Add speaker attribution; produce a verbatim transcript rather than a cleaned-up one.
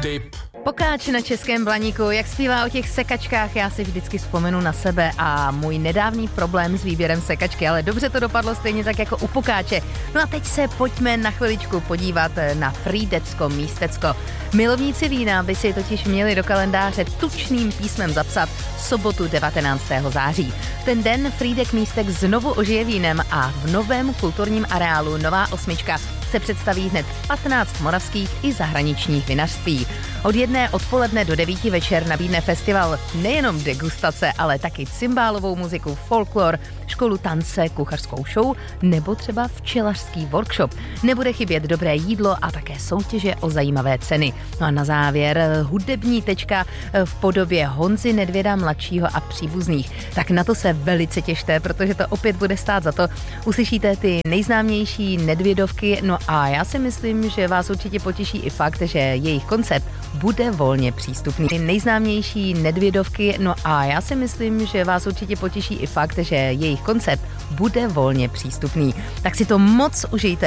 Speaker 1: Tip.
Speaker 2: Pokáč na Českém Blaníku, jak zpívá o těch sekačkách, já si vždycky vzpomenu na sebe a můj nedávný problém s výběrem sekačky, ale dobře to dopadlo stejně tak jako u Pokáče. No a teď se pojďme na chviličku podívat na Frýdecko místecko. Milovníci vína by si totiž měli do kalendáře tučným písmem zapsat sobotu devatenáctého září. Ten den Frýdek místek znovu ožije vínem a v novém kulturním areálu Nová osmička se představí hned patnáct moravských i zahraničních vinařství. Od jedné odpoledne do devíti večer nabídne festival nejenom degustace, ale taky cymbálovou muziku, folklor, školu tance, kuchařskou show nebo třeba včelařský workshop. Nebude chybět dobré jídlo a také soutěže o zajímavé ceny. No a na závěr hudební tečka v podobě Honzy Nedvěda mladšího a příbuzných. Tak na to se velice těšte, protože to opět bude stát za to. Uslyšíte ty nejznámější Nedvědovky, no a já si myslím, že vás určitě potěší i fakt, že jejich koncept bude volně přístupný. Ty nejznámější Nedvědovky, no a já si myslím, že vás určitě potěší i fakt, že jejich koncept bude volně přístupný. Tak si to moc užijte.